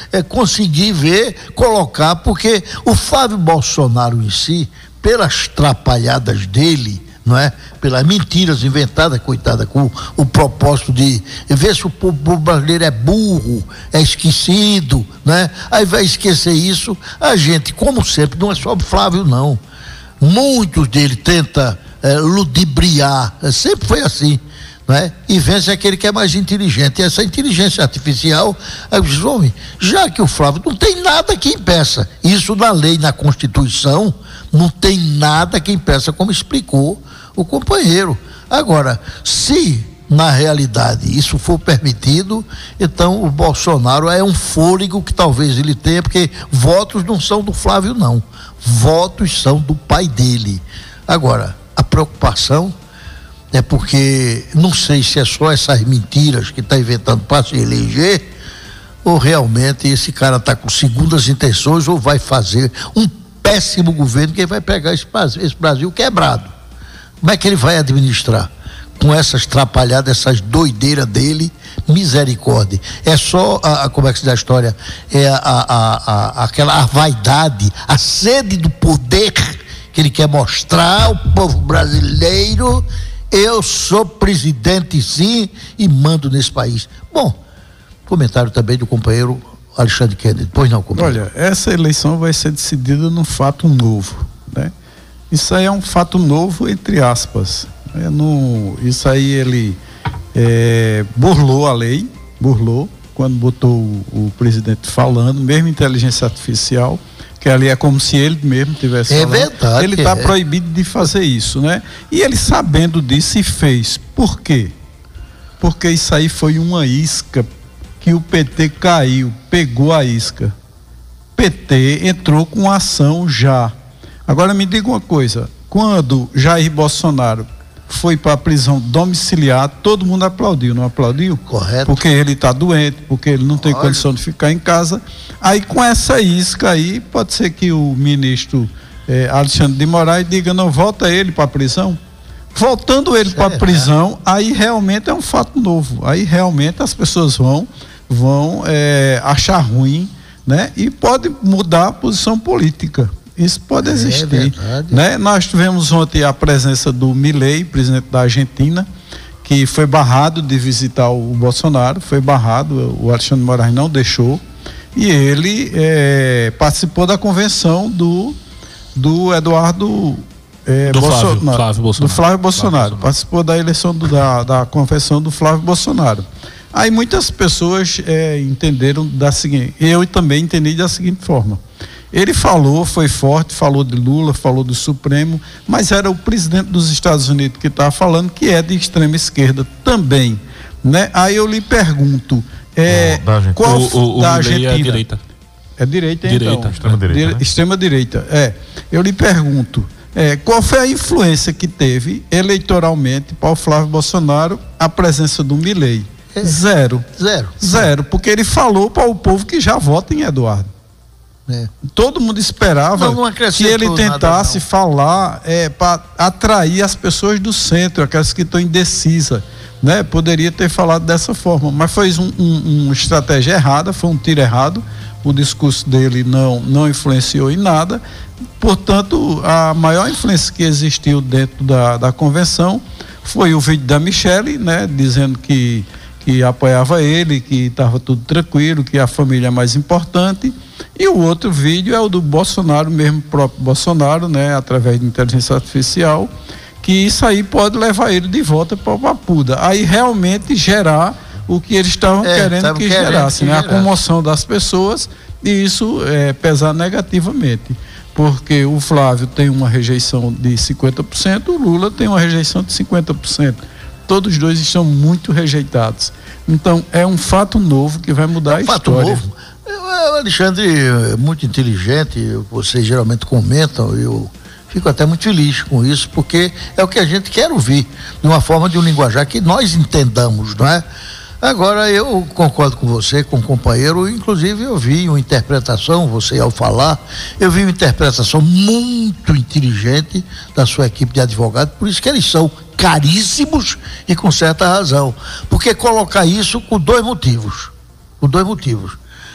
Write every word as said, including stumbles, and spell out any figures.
é, conseguir ver, colocar, porque o Flávio Bolsonaro em si, pelas trapalhadas dele, não é? Pelas mentiras inventadas, coitada, com o propósito de ver se o povo brasileiro é burro, é esquecido, né? Aí vai esquecer isso. A gente, como sempre, não é só o Flávio, não. Muitos dele tenta é, ludibriar, sempre foi assim, né? E vence aquele que é mais inteligente. E essa inteligência artificial, homem, já que o Flávio não tem nada que impeça, isso na lei, na Constituição, não tem nada que impeça, como explicou o companheiro. Agora, se na realidade isso for permitido, então o Bolsonaro é um fôlego que talvez ele tenha, porque votos não são do Flávio, não. Votos são do pai dele. Agora, a preocupação é porque não sei se é só essas mentiras que está inventando para se eleger, ou realmente esse cara está com segundas intenções, ou vai fazer um péssimo governo que vai pegar esse, esse Brasil quebrado. Como é que ele vai administrar? Com essas trapalhadas, essas doideiras dele, misericórdia. É só, a, a, como é que se dá a história? É a, a, a, aquela a vaidade, a sede do poder que ele quer mostrar ao povo brasileiro. Eu sou presidente, sim, e mando nesse país. Bom, comentário também do companheiro Alexandre Kennedy. Pois não, companheiro? Olha, essa eleição vai ser decidida num fato novo, né? Isso aí é um fato novo, entre aspas. É no, isso aí ele é, burlou a lei, burlou, quando botou o, o presidente falando, mesmo inteligência artificial, que ali é como se ele mesmo tivesse é falando. Verdade, ele está é. proibido de fazer isso, né? E ele, sabendo disso, e fez. Por quê? Porque isso aí foi uma isca que o P T caiu, pegou a isca. P T entrou com ação já. Agora me diga uma coisa, quando Jair Bolsonaro foi para a prisão domiciliar, todo mundo aplaudiu, não aplaudiu? Correto. Porque ele está doente, porque ele não tem Olha. condição de ficar em casa. Aí com essa isca aí, pode ser que o ministro eh, Alexandre de Moraes diga, não, volta ele para a prisão. Voltando ele para a prisão, aí realmente é um fato novo. Aí realmente as pessoas vão, vão eh, achar ruim, né? E pode mudar a posição política. Isso pode existir, é né? Nós tivemos ontem a presença do Milei, presidente da Argentina, que foi barrado de visitar o Bolsonaro, foi barrado, o Alexandre de Moraes não deixou, e ele é, participou da convenção do, do Eduardo é, do, Bolso, Flávio, não, Flávio Bolsonaro. do Flávio Bolsonaro, Flávio Bolsonaro. Participou da eleição do, da, da convenção do Flávio Bolsonaro. Aí muitas pessoas é, entenderam da seguinte, eu também entendi da seguinte forma. Ele falou, foi forte, falou de Lula, falou do Supremo, mas era o presidente dos Estados Unidos que estava falando, que é de extrema esquerda também, né? Aí eu lhe pergunto, é, oh, qual o, o, da o Argentina? É direita. É direita, direita então. extrema direita, né? Extrema direita, é. Eu lhe pergunto, é, qual foi a influência que teve eleitoralmente para o Flávio Bolsonaro a presença do Milei? É. Zero. Zero. Zero, porque ele falou para o povo que já vota em Eduardo. É. Todo mundo esperava não, não que ele tentasse nada, falar é, para atrair as pessoas do centro, aquelas que estão indecisas, né? Poderia ter falado dessa forma, mas foi um, um, uma estratégia errada, foi um tiro errado. O discurso dele não, não influenciou em nada. Portanto, a maior influência que existiu dentro da, da convenção foi o vídeo da Michele, né? Dizendo que, que apoiava ele, que estava tudo tranquilo, que a família é mais importante. E o outro vídeo é o do Bolsonaro, mesmo próprio Bolsonaro, né, através de inteligência artificial, que isso aí pode levar ele de volta para o Papuda. Aí realmente gerar o que eles estavam é, querendo que querendo gerasse, que né, gerasse. A comoção das pessoas, e isso é, pesar negativamente. Porque o Flávio tem uma rejeição de cinquenta por cento, o Lula tem uma rejeição de cinquenta por cento. Todos os dois estão muito rejeitados. Então, é um fato novo que vai mudar é um a história. Fato novo. O Alexandre é muito inteligente, vocês geralmente comentam, eu fico até muito feliz com isso, porque é o que a gente quer ouvir, de uma forma de um linguajar que nós entendamos, não é? Agora, eu concordo com você, com o companheiro, inclusive eu vi uma interpretação, você ao falar, eu vi uma interpretação muito inteligente da sua equipe de advogados, por isso que eles são caríssimos e com certa razão, porque colocar isso com dois motivos, com dois motivos.